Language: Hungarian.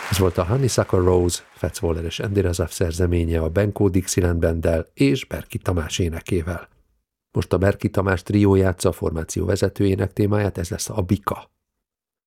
Ez volt a Honeysuckle Rose, Fats Waller és Andy Razaf szerzeménye a Benko Dixieland Banddel és Berki Tamás énekével. Most a Berki Tamás trió játsza a formáció vezetőjének témáját, ez lesz a Bika.